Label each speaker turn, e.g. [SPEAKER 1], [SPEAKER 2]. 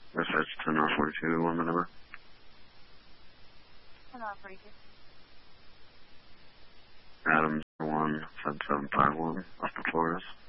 [SPEAKER 1] Dispatch 10-42, one the number.
[SPEAKER 2] 10-42.
[SPEAKER 1] Adams 17751, Upper Flores.